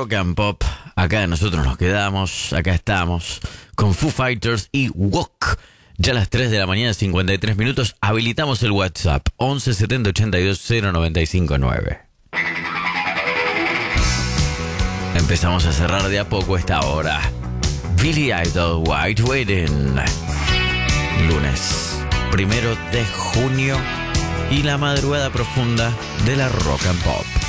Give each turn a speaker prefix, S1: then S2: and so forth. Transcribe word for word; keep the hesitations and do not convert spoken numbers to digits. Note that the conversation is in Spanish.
S1: Rock and Pop. Acá nosotros nos quedamos, acá estamos, con Foo Fighters y Walk. Ya a las tres de la mañana, cincuenta y tres minutos, habilitamos el WhatsApp once setenta ochenta y dos cero noventa y cinco nueve. Empezamos a cerrar de a poco esta hora. Billy Idol, White Wedding. Lunes, primero de junio y la madrugada profunda de la Rock and Pop.